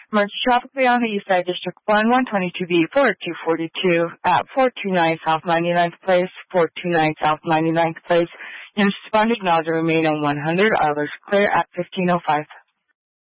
Merged traffically on the East Side District 1, 122B, 4242 at 429 South 99th Place, 429 South 99th Place. Your responded nodes remain on 100 hours, clear at 15:05.